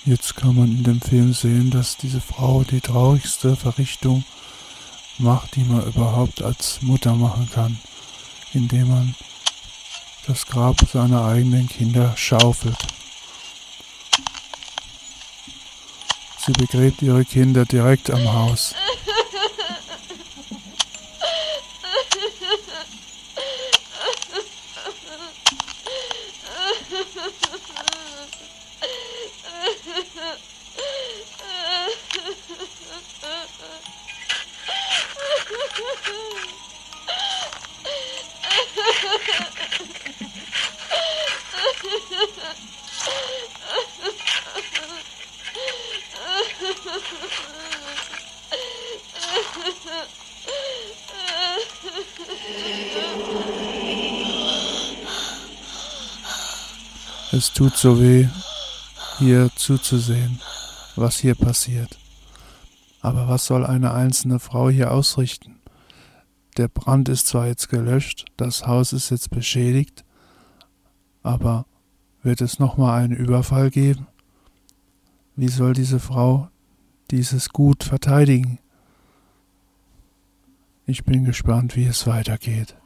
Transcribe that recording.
Jetzt kann man in dem Film sehen, dass diese Frau die traurigste Verrichtung macht, die man überhaupt als Mutter machen kann, indem man das Grab seiner eigenen Kinder schaufelt. Sie begräbt ihre Kinder direkt am Haus. Es tut so weh, hier zuzusehen, was hier passiert. Aber was soll eine einzelne Frau hier ausrichten? Der Brand ist zwar jetzt gelöscht, das Haus ist jetzt beschädigt, aber wird es nochmal einen Überfall geben? Wie soll diese Frau dieses Gut verteidigen? Ich bin gespannt, wie es weitergeht.